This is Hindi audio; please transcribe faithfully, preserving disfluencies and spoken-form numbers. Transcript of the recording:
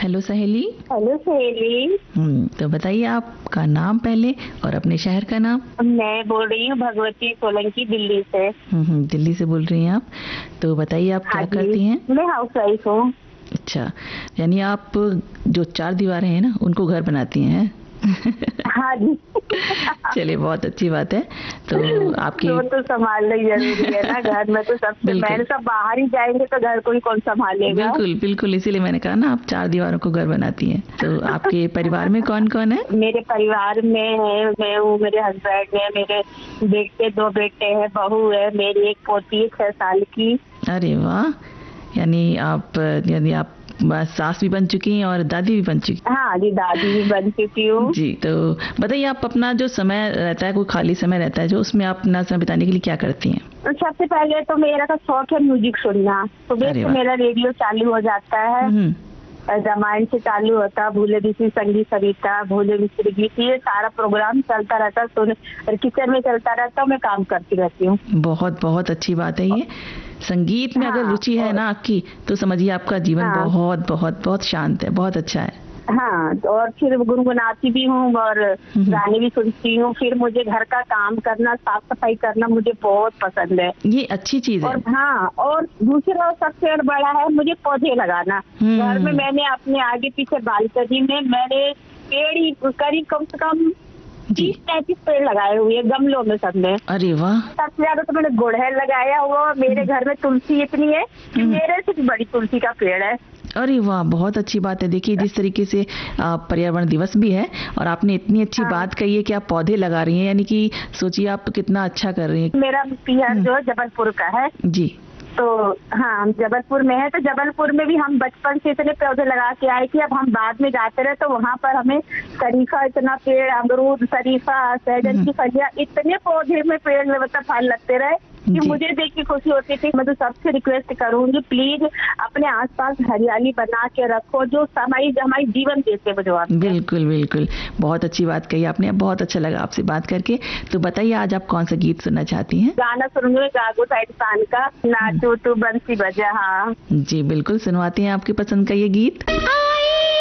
हेलो सहेली। हेलो सहेली। हम्म तो बताइए आपका नाम पहले और अपने शहर का नाम। मैं बोल रही हूँ भगवती सोलंकी, दिल्ली से। हम्म दिल्ली से बोल रही हैं आप। तो बताइए आप हाँ क्या जी, करती हैं। मैं हाउस वाइफ हूँ। अच्छा, यानी आप जो चार दीवारें हैं ना उनको घर बनाती हैं। हाँ जी। चलिए बहुत अच्छी बात है। तो आपकी वो तो संभालना ही जरूरी है ना, घर में तो सबसे मैंने सब बाहर ही जाएंगे तो घर को ही कौन संभालेगा। बिल्कुल बिल्कुल, इसीलिए मैंने कहा ना आप चार दीवारों को घर बनाती हैं। तो आपके परिवार में कौन कौन है। मेरे परिवार में है, मैं हूँ, मेरे हस्बैंड है, मेरे बेटे दो बेटे हैं, बहू है, मेरी एक पोती है छह साल की। अरे वाह, यानी आप यानी आप बस सास भी बन चुकी हैं और दादी भी बन चुकी। हाँ जी, दादी भी बन चुकी हूँ। जी, तो बताइए आप अपना जो समय रहता है, कोई खाली समय रहता है जो, उसमें आप अपना समय बिताने के लिए क्या करती हैं। सबसे पहले तो मेरा का शौक है म्यूजिक सुनना। सुबह से मेरा रेडियो चालू हो जाता है, रामायण से चालू होता, भूले बिसरी संगीत सरिता, भूले बिसरी गीत, ये सारा प्रोग्राम चलता रहता, सुन और किचन में चलता रहता, मैं काम करती रहती हूँ। बहुत बहुत अच्छी बात है ये। संगीत में हाँ, अगर रुचि है ना आपकी, तो समझिए आपका जीवन हाँ, बहुत बहुत बहुत शांत है, बहुत अच्छा है। हाँ, और फिर गुनगुनाती भी हूँ और गाने भी सुनती हूँ। फिर मुझे घर का काम करना, साफ सफाई करना मुझे बहुत पसंद है। ये अच्छी चीज है। और हाँ, और दूसरा सबसे बड़ा है मुझे पौधे लगाना। घर में मैंने अपने आगे पीछे बालकनी में मैंने पेड़ करीब कम से कम तीस पैंतीस पेड़ लगाए हुए गमलों में, सब में। अरे वाह। सबसे ज्यादा तो मैंने गुड़हल लगाया हुआ। मेरे घर में तुलसी इतनी है कि मेरे से भी बड़ी तुलसी का पेड़ है। अरे वाह, बहुत अच्छी बात है। देखिए जिस तरीके से पर्यावरण दिवस भी है और आपने इतनी अच्छी हाँ, बात कही है कि आप पौधे लगा रही हैं, यानी कि सोचिए आप कितना अच्छा कर रही हैं। मेरा पियर जो जबलपुर का है जी, तो हाँ जबलपुर में है। तो जबलपुर में भी हम बचपन से इतने पौधे लगा के आए कि अब हम बाद में जाते रहे तो वहाँ पर हमें शरीफा इतना पेड़, अमरूद, शरीफा, सहजन की फलियां, इतने पौधे में पेड़ में मतलब फल लगते रहे कि मुझे देख के खुशी होती थी। मैं तो सबसे रिक्वेस्ट करूंगी, प्लीज अपने आसपास हरियाली बना के रखो, जो हमारी हमारी जीवन देते हैं। बिल्कुल बिल्कुल, बहुत अच्छी बात कही आपने, बहुत अच्छा लगा आपसे बात करके। तो बताइए आज आप कौन सा गीत सुनना चाहती हैं। गाना सुनूंगी गागो साइड पान का, नाचो तू बंसी बजा। हाँ जी बिल्कुल, सुनवाते हैं आपकी पसंद का ये गीत।